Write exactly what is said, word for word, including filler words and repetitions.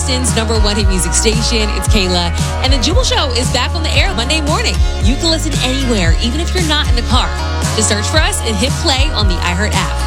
Austin's number one hit music station. It's Kayla. And The Jubal Show is back on the air Monday morning. You can listen anywhere, even if you're not in the car. Just search for us and hit play on the iHeart app.